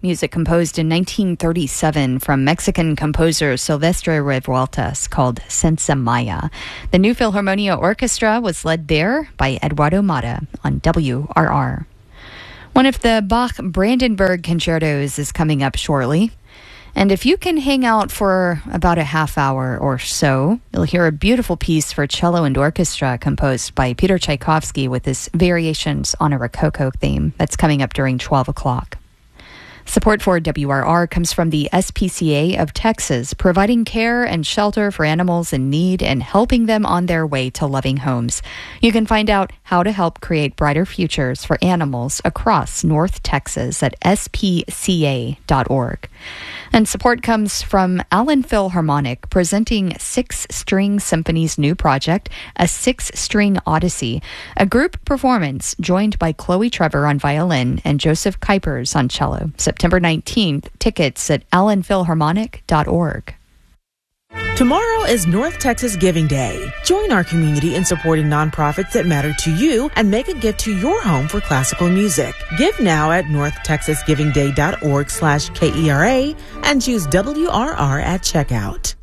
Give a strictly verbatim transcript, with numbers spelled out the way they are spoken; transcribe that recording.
music composed in nineteen thirty-seven from Mexican composer Silvestre Revueltas called Senza Maya. The New Philharmonia Orchestra was led there by Eduardo Mata on W R R. One of the Bach Brandenburg concertos is coming up shortly. And if you can hang out for about a half hour or so, you'll hear a beautiful piece for cello and orchestra composed by Peter Tchaikovsky with his Variations on a Rococo theme. That's coming up during twelve o'clock. Support for W R R comes from the S P C A of Texas, providing care and shelter for animals in need and helping them on their way to loving homes. You can find out how to help create brighter futures for animals across North Texas at S P C A dot org. And support comes from Allen Philharmonic, presenting Six String Symphony's new project, A Six-String Odyssey, a group performance joined by Chloe Trevor on violin and Joseph Kuipers on cello. September nineteenth, tickets at allen philharmonic dot org. Tomorrow is North Texas Giving Day. Join our community in supporting nonprofits that matter to you and make a gift to your home for classical music. Give now at north texas giving day dot org slash K E R A and choose W R R at checkout.